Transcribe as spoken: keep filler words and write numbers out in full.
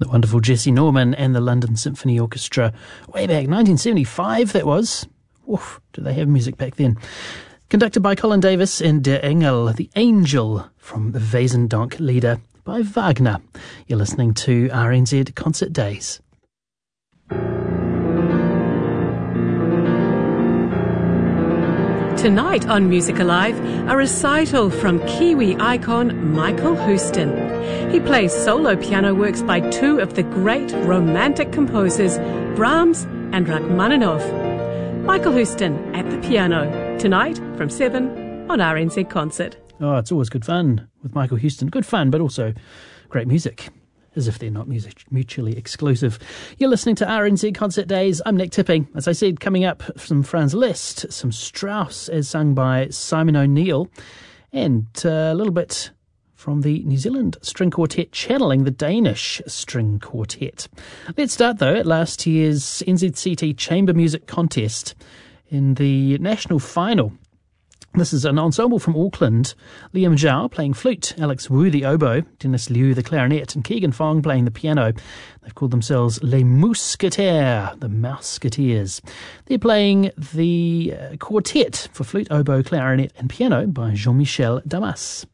The wonderful Jesse Norman and the London Symphony Orchestra. Way back, nineteen seventy-five that was. Oof, did they have music back then? Conducted by Colin Davis and Der Engel, the Angel from the Wesendonck Lieder by Wagner. You're listening to R N Z Concert Days. Tonight on Music Alive, a recital from Kiwi icon Michael Houston. He plays solo piano works by two of the great romantic composers, Brahms and Rachmaninoff. Michael Houston at the piano, tonight from seven on R N Z Concert. Oh, it's always good fun with Michael Houston. Good fun, but also great music, as if they're not music mutually exclusive. You're listening to R N Z Concert Days. I'm Nick Tipping. As I said, coming up, some Franz Liszt, some Strauss as sung by Simon O'Neill, and uh, a little bit from the New Zealand String Quartet channeling the Danish String Quartet. Let's start, though, at last year's N Z C T Chamber Music Contest in the national final. This is an ensemble from Auckland. Liam Zhao playing flute, Alex Wu the oboe, Dennis Liu the clarinet, and Keegan Fong playing the piano. They've called themselves Les Mousquetaires, the Mouseketeers. They're playing the uh, quartet for flute, oboe, clarinet, and piano by Jean-Michel Damas.